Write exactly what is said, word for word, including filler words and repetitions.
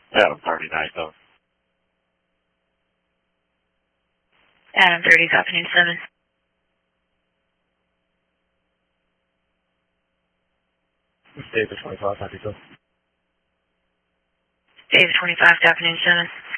Adam thirty-nine, though. Adam thirty, afternoon seven. David twenty-five, ninety-two. David twenty-five, afternoon seven.